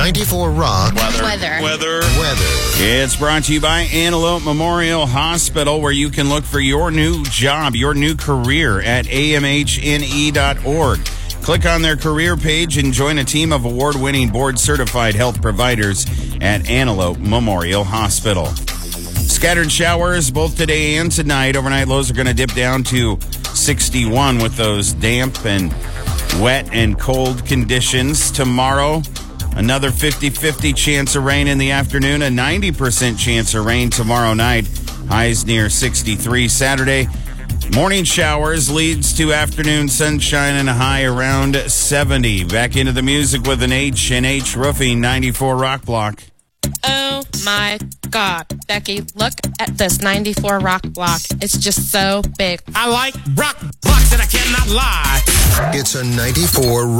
94 Rock Weather. It's brought to you by Antelope Memorial Hospital, where you can look for your new job, your new career at amhne.org. Click on their career page and join a team of award-winning board-certified health providers at Antelope Memorial Hospital. Scattered showers both today and tonight. Overnight lows are going to dip down to 61 with those damp and wet and cold conditions. Tomorrow, another 50-50 chance of rain in the afternoon, a 90% chance of rain tomorrow night. Highs near 63. Saturday, morning showers leads to afternoon sunshine and a high around 70. Back into the music with an H&H Roofing 94 Rock Block. Oh my God, Becky, look at this 94 Rock Block. It's just so big. I like rock blocks and I cannot lie. It's a 94